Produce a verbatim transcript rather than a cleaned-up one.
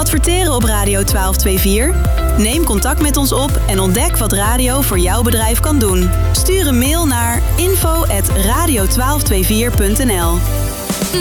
adverteren op Radio twaalf vierentwintig? Neem contact met ons op en ontdek wat radio voor jouw bedrijf kan doen. Stuur een mail naar info at radio twaalf vierentwintig punt n l.